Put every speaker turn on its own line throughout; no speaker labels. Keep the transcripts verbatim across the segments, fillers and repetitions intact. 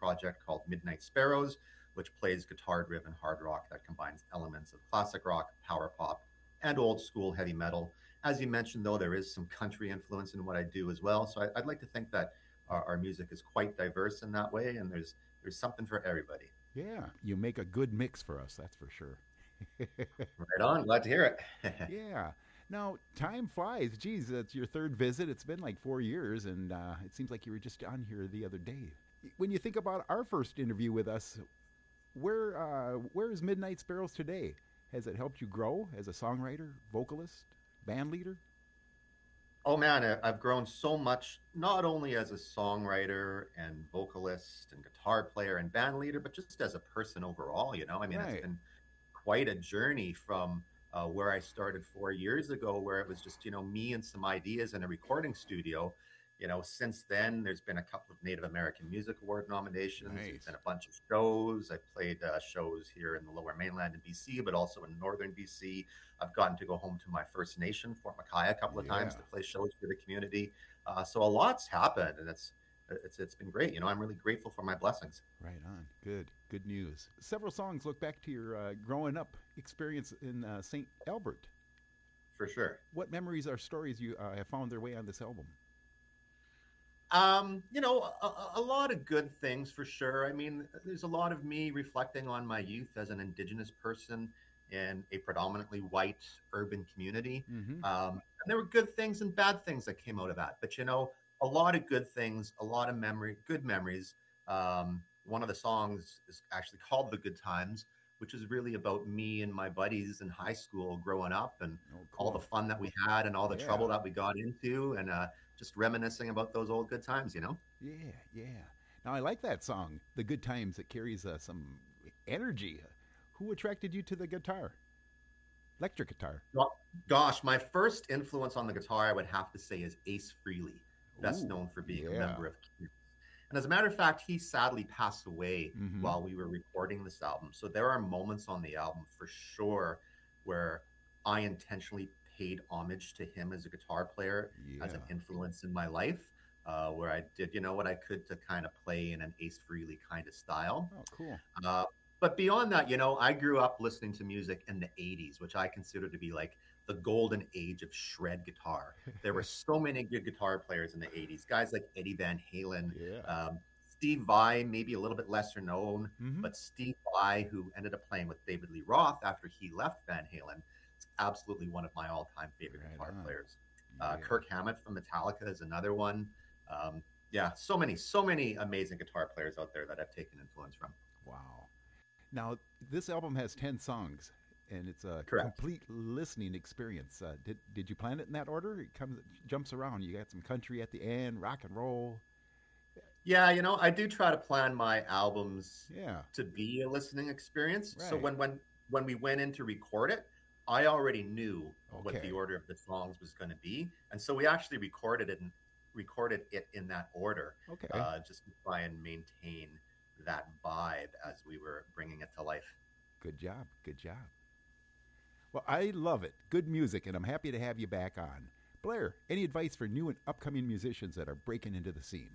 project called Midnight Sparrows, which plays guitar-driven hard rock that combines elements of classic rock, power pop, and old school heavy metal. As you mentioned, though, there is some country influence in what I do as well. So I, I'd like to think that our, our music is quite diverse in that way, and there's there's something for everybody.
Yeah, you make a good mix for us, that's for sure.
Right on. Glad to hear it.
Yeah. Now, time flies. Geez, it's your third visit. It's been like four years, and uh, it seems like you were just on here the other day. When you think about our first interview with us, where uh, where is Midnight Sparrows today? Has it helped you grow as a songwriter, vocalist, band leader?
Oh man, I- I've grown so much, not only as a songwriter and vocalist and guitar player and band leader, but just as a person overall. You know, I mean, it's
Right.
been quite a journey from uh, where I started four years ago, where it was just, you know, me and some ideas in a recording studio. You know, since then, there's been a couple of Native American Music Award nominations. There's been
Nice.
a bunch of shows. I played uh, shows here in the Lower Mainland in B C, but also in Northern B C. I've gotten to go home to my First Nation, Fort McKay, a couple of times
Yeah.
to play shows for the community. Uh, so a lot's happened, and it's it's it's been great. You know, I'm really grateful for my blessings
Right on. Good. Good news. Several songs look back to your uh, growing up experience in uh, Saint Albert.
for sure.
What memories or stories you uh, have found their way on this album?
Um, you know, a, a lot of good things for sure. I mean, there's a lot of me reflecting on my youth as an Indigenous person in a predominantly white urban community.
Mm-hmm.
Um, and there were good things and bad things that came out of that. But, you know, a lot of good things, a lot of memory, good memories. Um, one of the songs is actually called The Good Times, which is really about me and my buddies in high school growing up and
Oh,
all the
cool.
fun that we had and all the trouble
Yeah.
that we got into. And, uh, just reminiscing about those old good times, you know?
Yeah. Yeah. Now, I like that song, The Good Times. It carries uh, some energy. Who attracted you to the guitar? Electric guitar.
Go- Gosh, my first influence on the guitar, I would have to say, is Ace Frehley, best
Ooh,
known for being a
yeah.
member of Kiss. And as a matter of fact, he sadly passed away
Mm-hmm.
while we were recording this album. So there are moments on the album for sure where I intentionally paid homage to him as a guitar player, as an
Yeah.
influence in my life, uh, where I did, you know, what I could to kind of play in an Ace Frehley kind of style.
Oh, cool.
Uh, but beyond that, you know, I grew up listening to music in the eighties, which I consider to be like the golden age of shred guitar. There were so many good guitar players in the eighties, guys like Eddie Van Halen,
Yeah.
um, Steve Vai, maybe a little bit lesser known,
Mm-hmm.
but Steve Vai, who ended up playing with David Lee Roth after he left Van Halen, is absolutely one of my all time favorite
Right
guitar
on.
players. Uh,
Yeah.
Kirk Hammett from Metallica is another one. Um, yeah, so many, so many amazing guitar players out there that I've taken influence from.
Wow. Now, this album has ten songs, and it's a
Correct.
complete listening experience. Uh, did, did you plan it in that order? It comes, jumps around. You got some country at the end, rock and roll.
Yeah, you know, I do try to plan my albums
Yeah.
to be a listening experience. So
Right.
when when when we went in to record it, I already knew what the
Okay.
order of the songs was going to be, and so we actually recorded it and recorded it in that order,
Okay.
uh, just to try and maintain that vibe as we were bringing it to life.
Good job. Good job. Well, I love it. Good music, and I'm happy to have you back on. Blair, any advice for new and upcoming musicians that are breaking into the scene?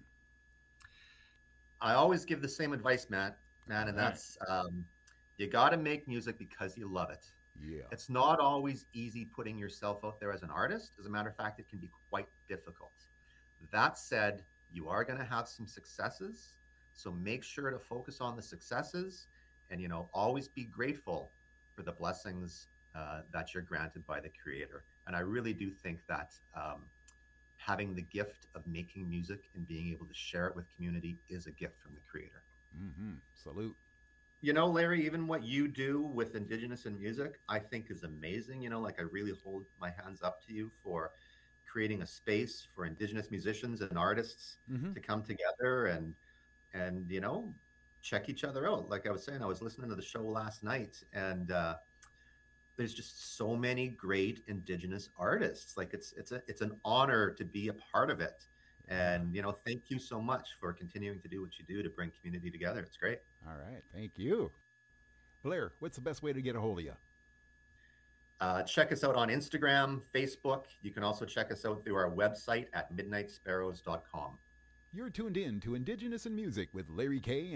I always give the same advice, Matt, man,
All
and
right.
that's um, you got to make music because you love it.
Yeah.
It's not always easy putting yourself out there as an artist. As a matter of fact, it can be quite difficult. That said, you are going to have some successes. So make sure to focus on the successes and, you know, always be grateful for the blessings uh, that you're granted by the creator. And I really do think that um, having the gift of making music and being able to share it with community is a gift from the creator.
Mm-hmm. Salute.
You know, Larry, even what you do with Indigenous in music, I think is amazing. You know, like I really hold my hands up to you for creating a space for Indigenous musicians and artists
Mm-hmm.
to come together and and you know check each other out. Like I was saying, I was listening to the show last night, and uh, there's just so many great Indigenous artists. Like it's it's a it's an honor to be a part of it.
Yeah.
And you know, thank you so much for continuing to do what you do to bring community together. It's great.
All right. Thank you. Blair, what's the best way to get a hold of you?
Uh, check us out on Instagram, Facebook. You can also check us out through our website at midnight sparrows dot com.
You're tuned in to Indigenous in Music with Larry K